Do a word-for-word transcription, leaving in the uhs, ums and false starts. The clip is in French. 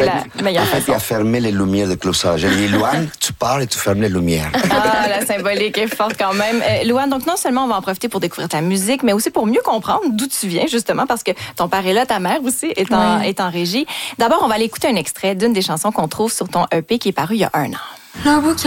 c'est fait, la meilleure en fait, façon. il a fermé les lumières de Club Soda. J'ai dit, Louane, tu parles et tu fermes les lumières. Ah, la symbolique est forte quand même. Euh, Louane, donc non seulement on va en profiter pour découvrir ta musique, mais aussi pour mieux comprendre d'où tu viens, justement, parce que ton père est là, ta mère aussi est en, Oui. est en régie. D'abord, on va aller écouter un extrait d'une des chansons qu'on trouve sur ton E P qui est paru il y a un an. Le bouquin